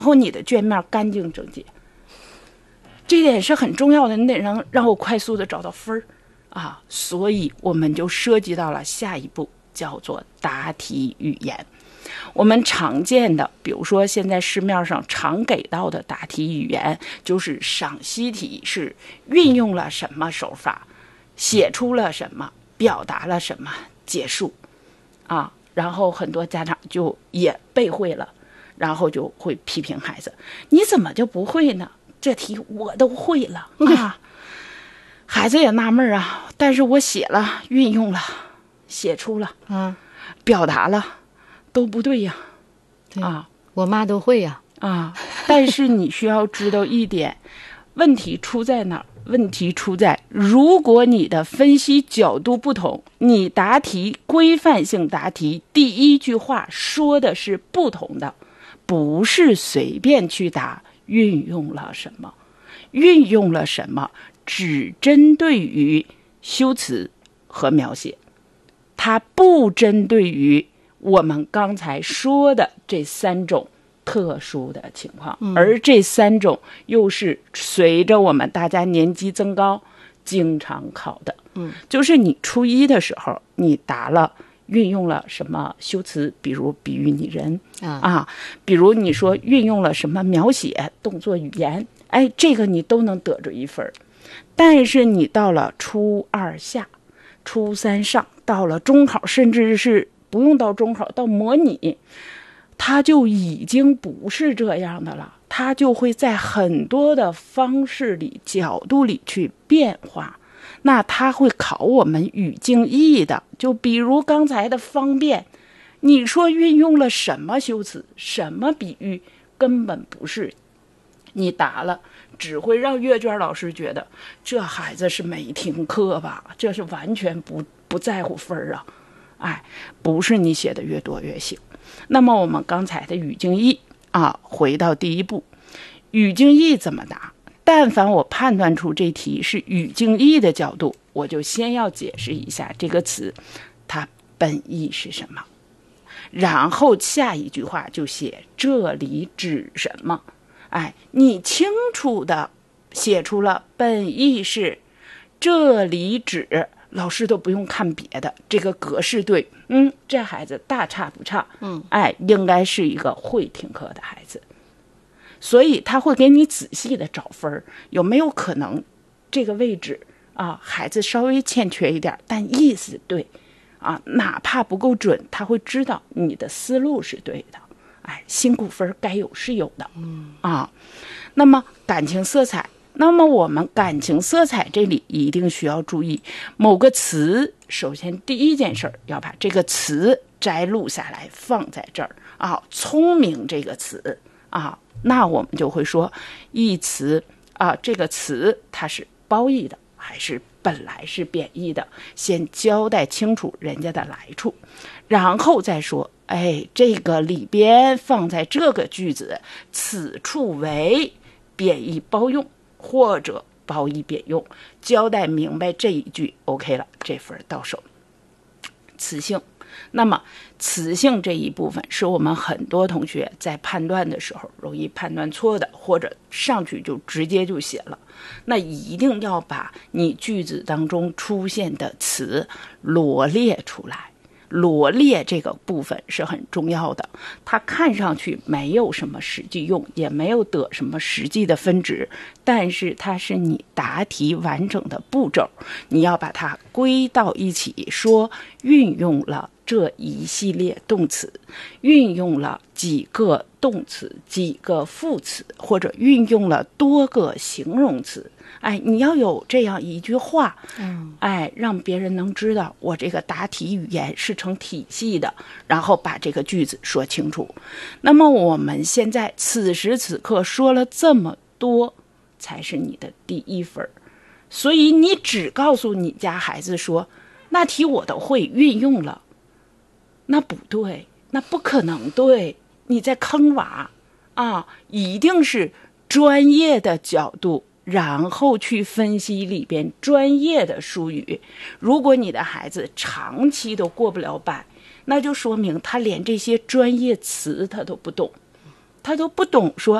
然后你的卷面干净整洁，这点是很重要的，你得让我快速的找到分儿啊。所以我们就涉及到了下一步，叫做答题语言。我们常见的，比如说现在市面上常给到的答题语言，就是赏析题是运用了什么手法，写出了什么，表达了什么，结束啊。然后很多家长就也背会了，然后就会批评孩子，你怎么就不会呢？这题我都会了啊。孩子也纳闷啊，但是我写了，运用了，写出了，表达了，都不对呀。啊， 我妈都会呀。 啊，但是你需要知道一点，问题出在哪儿？问题出在，如果你的分析角度不同，你答题规范性答题第一句话说的是不同的，不是随便去答运用了什么，运用了什么只针对于修辞和描写，它不针对于我们刚才说的这3种特殊的情况，而这3种又是随着我们大家年纪增高经常考的。就是你初一的时候你答了运用了什么修辞，比如比喻拟人比如你说运用了什么描写动作语言，这个你都能得着1分。但是你到了初2下初3上，到了中考，甚至是不用到中考，到模拟，它就已经不是这样的了，它就会在很多的方式里角度里去变化。那它会考我们语境义的，就比如刚才的方便，你说运用了什么修辞，什么比喻，根本不是。你答了，只会让阅卷老师觉得这孩子是没听课吧，这是完全不在乎分啊。不是你写的越多越行。那么我们刚才的语境义回到第一步，语境义怎么答？但凡我判断出这题是语境义的角度，我就先要解释一下这个词它本意是什么，然后下一句话就写这里指什么。你清楚的写出了本意是这里指，老师都不用看别的，这个格式对，这孩子大差不差，应该是一个会听课的孩子。所以他会给你仔细的找分，有没有可能这个位置孩子稍微欠缺一点，但意思对哪怕不够准，他会知道你的思路是对的。辛苦分该有是有的。那么感情色彩，那么我们感情色彩这里一定需要注意某个词，首先第一件事要把这个词摘录下来放在这儿聪明这个词那我们就会说一词这个词它是褒义的还是本来是贬义的，先交代清楚人家的来处，然后再说这个里边放在这个句子，此处为贬义褒用或者褒义贬用，交代明白这一句 OK 了，这分到手。词性，那么词性这一部分是我们很多同学在判断的时候容易判断错的，或者上去就直接就写了。那一定要把你句子当中出现的词罗列出来，罗列这个部分是很重要的。它看上去没有什么实际用，也没有得什么实际的分值，但是它是你答题完整的步骤，你要把它归到一起，说运用了这一系列动词，运用了几个动词，几个副词，或者运用了多个形容词。你要有这样一句话，让别人能知道我这个答题语言是成体系的，然后把这个句子说清楚。那么我们现在此时此刻说了这么多，才是你的第1分。所以你只告诉你家孩子说那题我都会运用了，那不对，那不可能对，你在坑娃一定是专业的角度，然后去分析里边专业的术语。如果你的孩子长期都过不了100，那就说明他连这些专业词他都不懂他都不懂说